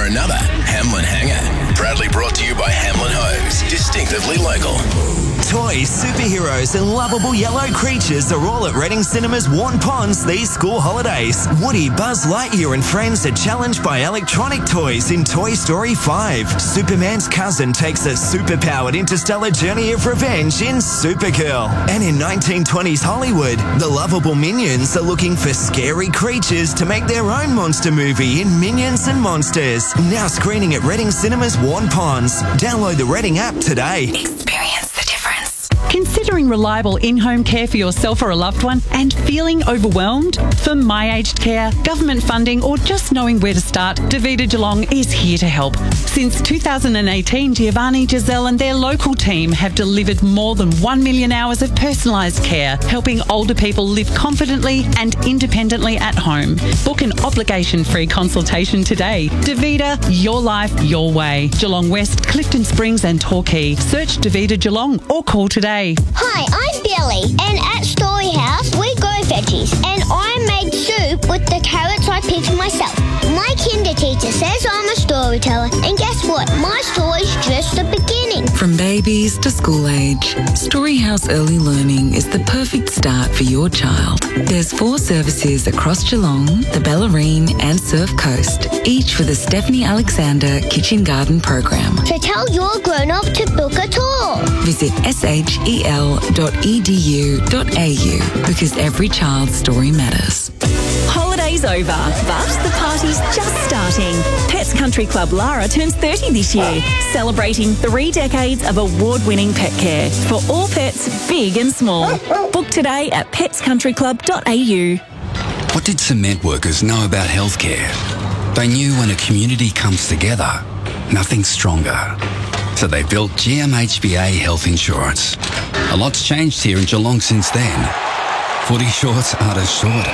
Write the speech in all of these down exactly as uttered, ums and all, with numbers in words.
for another Hamlin Hanger. Proudly brought to you by Hamlin Homes. Distinctively local. Toys, superheroes and lovable yellow creatures are all at Reading Cinemas Warren Ponds these school holidays. Woody, Buzz Lightyear and friends are challenged by electronic toys in Toy Story five. Superman's cousin takes a superpowered interstellar journey of revenge in Supergirl. And in nineteen twenties Hollywood, the lovable Minions are looking for scary creatures to make their own monster movie in Minions and Monsters. Now screening at Reading Cinemas Warren Ponds. Download the Reading app today. Experience the difference. Considering reliable in-home care for yourself or a loved one and feeling overwhelmed? For My Aged Care, government funding or just knowing where to start, Davida Geelong is here to help. Since two thousand eighteen, Giovanni, Giselle and their local team have delivered more than one million hours of personalised care, helping older people live confidently and independently at home. Book an obligation-free consultation today. Davida, your life, your way. Geelong West, Clifton Springs and Torquay. Search Davida Geelong or call today. Hi, I'm Billy, and at Story House we grow veggies, and I made soup with the carrots I picked myself. My kinder teacher says I'm a storyteller, and guess what? My story's just the beginning. From babies to school age, Storyhouse Early Learning is the perfect start for your child. There's four services across Geelong, the Bellarine and Surf Coast, each with a Stephanie Alexander Kitchen Garden program. So tell your grown-up to book a tour. Visit s h e l dot e d u dot a u because every child's story matters. Holiday's over, but the party's just starting. Pets Country Club Lara turns thirty this year, celebrating three decades of award-winning pet care for all pets, big and small. Book today at pets country club dot a u. What did cement workers know about healthcare? They knew when a community comes together, nothing's stronger. So they built G M H B A Health Insurance. A lot's changed here in Geelong since then. Footy shorts aren't as short.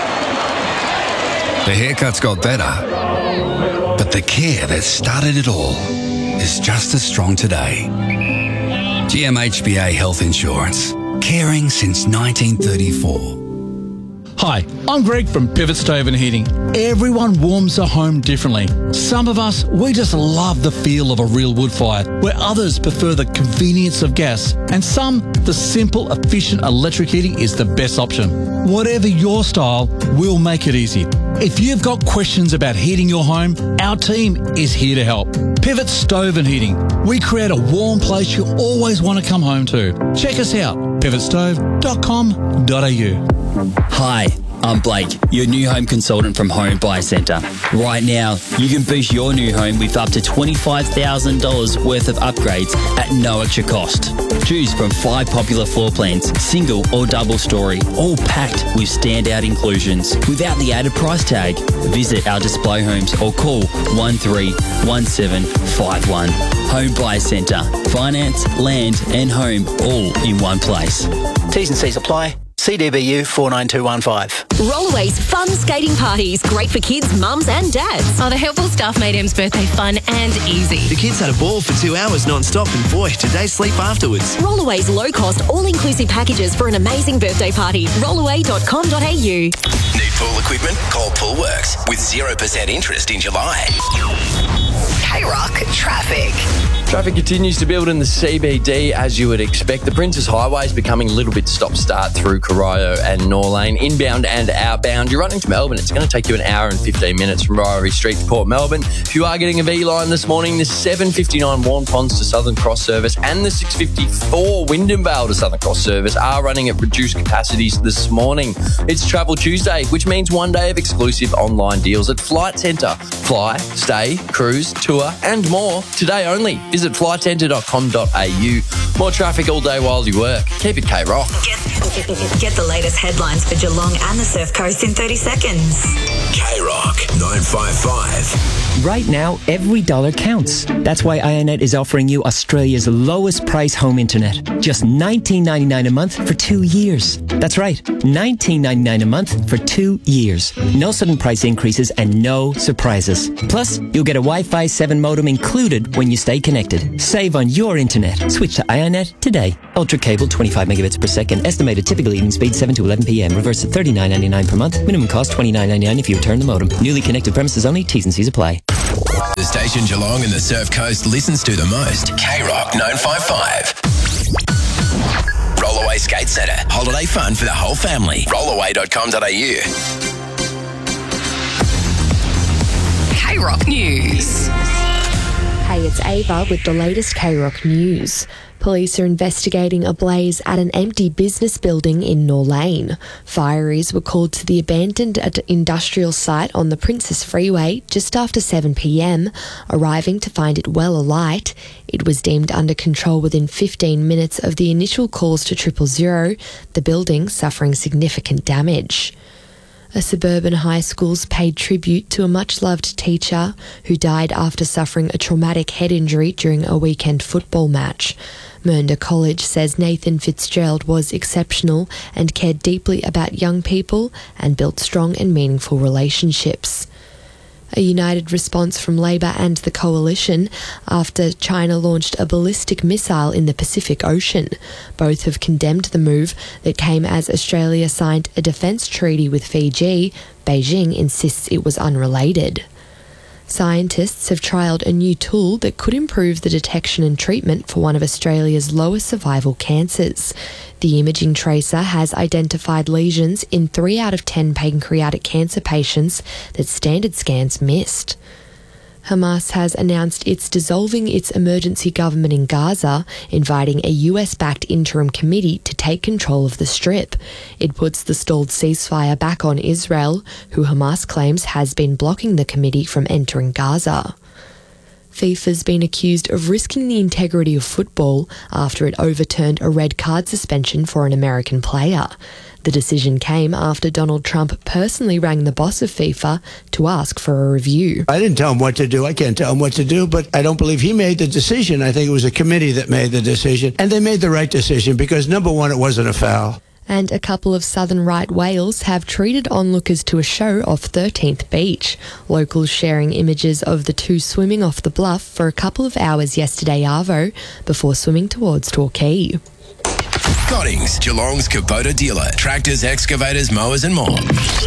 The haircuts got better. But the care that started it all is just as strong today. G M H B A Health Insurance. Caring since nineteen thirty-four. Hi, I'm Greg from Pivot Stove and Heating. Everyone warms their home differently. Some of us, we just love the feel of a real wood fire, where others prefer the convenience of gas, and some, the simple, efficient electric heating is the best option. Whatever your style, we'll make it easy. If you've got questions about heating your home, our team is here to help. Pivot Stove and Heating. We create a warm place you always want to come home to. Check us out, pivot stove dot com dot a u. Hi, I'm Blake, your new home consultant from Home Buy Centre. Right now, you can boost your new home with up to twenty-five thousand dollars worth of upgrades at no extra cost. Choose from five popular floor plans, single or double story, all packed with standout inclusions. Without the added price tag, visit our display homes or call one three one seven five one. Home Buy Centre. Finance, land and home all in one place. T's and C's apply. C D B U four nine two one five. Rollaway's fun skating parties. Great for kids, mums and dads. Oh, the helpful stuff made Em's birthday fun and easy. The kids had a ball for two hours non-stop and boy, did they sleep afterwards. Rollaway's low-cost, all-inclusive packages for an amazing birthday party. rollaway dot com dot a u. Need pool equipment? Call Poolworks with zero percent interest in July. K-Rock traffic. Traffic continues to build in the C B D as you would expect. The Princes Highway is becoming a little bit stop-start through Corio and Norlane. Inbound and outbound. You're running to Melbourne. It's going to take you an hour and fifteen minutes from Ryrie Street to Port Melbourne. If you are getting a V-line this morning, the seven fifty-nine Warren Ponds to Southern Cross service and the six fifty-four Wyndham Vale to Southern Cross service are running at reduced capacities this morning. It's Travel Tuesday, which means one day of exclusive online deals at Flight Centre. Fly, stay, cruise, tour and more today only. Visit flight centre dot com dot a u. More traffic all day while you work. Keep it K-Rock. Get, get the latest headlines for Geelong and the Surf Coast in thirty seconds. K-Rock nine five five. Right now, every dollar counts. That's why Ionet is offering you Australia's lowest price home internet. Just nineteen ninety-nine a month for two years. That's right, nineteen ninety-nine a month for two years. No sudden price increases and no surprises. Plus, you'll get a Wi-Fi seven modem included when you stay connected. Save on your internet. Switch to Ionet today. Ultra cable, twenty-five megabits per second. Estimated typical evening speed, seven to eleven p m. Reverse at thirty-nine ninety-nine per month. Minimum cost, twenty-nine ninety-nine if you return the modem. Newly connected premises only. T's and C's apply. The station Geelong and the Surf Coast listens to the most. K-Rock nine five five. Rollaway Skate Centre. Holiday fun for the whole family. rollaway dot com dot a u. K-Rock News. Hey, it's Ava with the latest K-Rock News. Police are investigating a blaze at an empty business building in Norlane. Fireys were called to the abandoned industrial site on the Princess Freeway just after seven p m, arriving to find it well alight. It was deemed under control within fifteen minutes of the initial calls to triple zero, the building suffering significant damage. A suburban high school's paid tribute to a much-loved teacher who died after suffering a traumatic head injury during a weekend football match. Mernda College says Nathan Fitzgerald was exceptional and cared deeply about young people and built strong and meaningful relationships. A united response from Labor and the coalition after China launched a ballistic missile in the Pacific Ocean. Both have condemned the move that came as Australia signed a defence treaty with Fiji. Beijing insists it was unrelated. Scientists have trialled a new tool that could improve the detection and treatment for one of Australia's lowest survival cancers. The imaging tracer has identified lesions in three out of ten pancreatic cancer patients that standard scans missed. Hamas has announced it's dissolving its emergency government in Gaza, inviting a U S-backed interim committee to take control of the Strip. It puts the stalled ceasefire back on Israel, who Hamas claims has been blocking the committee from entering Gaza. FIFA's been accused of risking the integrity of football after it overturned a red card suspension for an American player. The decision came after Donald Trump personally rang the boss of FIFA to ask for a review. I didn't tell him what to do. I can't tell him what to do, but I don't believe he made the decision. I think it was a committee that made the decision, and they made the right decision because, number one, it wasn't a foul. And a couple of southern right whales have treated onlookers to a show off thirteenth Beach. Locals sharing images of the two swimming off the bluff for a couple of hours yesterday arvo before swimming towards Torquay. Goddings, Geelong's Kubota dealer. Tractors, excavators, mowers and more.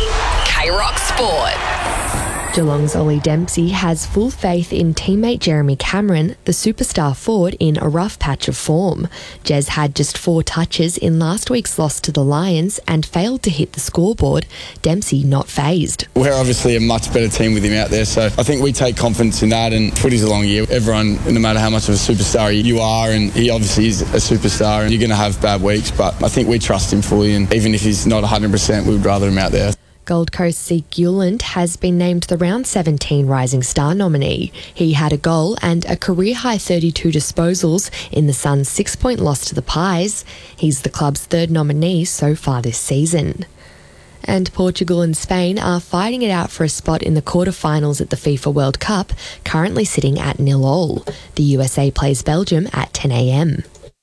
K-Rock Sport. Geelong's Ollie Dempsey has full faith in teammate Jeremy Cameron, the superstar forward, in a rough patch of form. Jez had just four touches in last week's loss to the Lions and failed to hit the scoreboard. Dempsey not fazed. We're obviously a much better team with him out there, so I think we take confidence in that, and footy's a long year. Everyone, no matter how much of a superstar you are, and he obviously is a superstar, and you're going to have bad weeks, but I think we trust him fully, and even if he's not one hundred percent, we would rather him out there. Gold Coast Zeke Guland has been named the round seventeen Rising Star nominee. He had a goal and a career-high thirty-two disposals in the Suns' six-point loss to the Pies. He's the club's third nominee so far this season. And Portugal and Spain are fighting it out for a spot in the quarterfinals at the FIFA World Cup, currently sitting at nil all. The U S A plays Belgium at ten a m.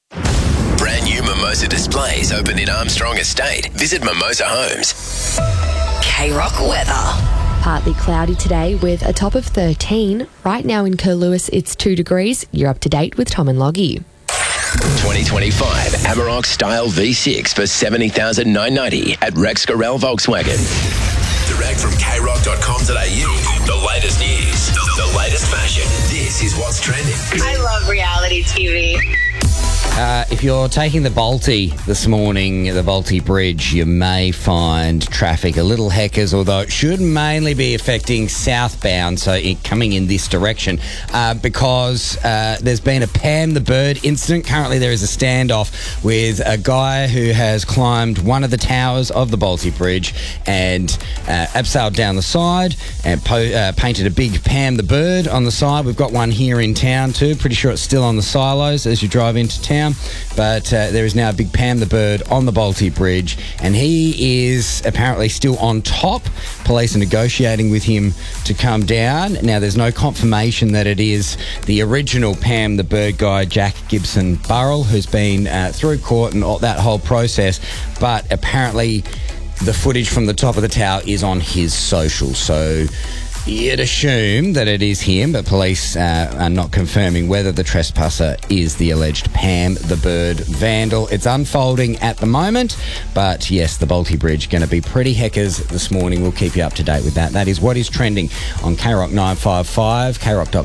Brand new Mimosa displays open in Armstrong Estate. Visit Mimosa Homes. K-Rock weather. Partly cloudy today with a top of thirteen. Right now in Curlewis it's two degrees. You're up to date with Tom and Loggy. twenty twenty-five Amarok Style V six for seventy thousand nine hundred ninety dollars at Rex Gorell Volkswagen. Direct from k rock dot com dot a u. The latest news, the latest fashion. This is what's trending. I love reality T V. Uh, if you're taking the Balti this morning, the Balti Bridge, you may find traffic a little heckers, although it should mainly be affecting southbound, so it coming in this direction, uh, because uh, there's been a Pam the Bird incident. Currently there is a standoff with a guy who has climbed one of the towers of the Balti Bridge and uh, abseiled down the side and po- uh, painted a big Pam the Bird on the side. We've got one here in town too. Pretty sure it's still on the silos as you drive into town. But uh, there is now a big Pam the Bird on the Balti Bridge, and he is apparently still on top. Police are negotiating with him to come down. Now, there's no confirmation that it is the original Pam the Bird guy, Jack Gibson Burrell, who's been uh, through court and all that whole process, but apparently the footage from the top of the tower is on his social, so You'd assume that it is him, but police uh, are not confirming whether the trespasser is the alleged Pam the Bird vandal. It's unfolding at the moment, but yes, the Balti Bridge going to be pretty heckers this morning. We'll keep you up to date with that. That is what is trending on K Rock nine five five, K Rock dot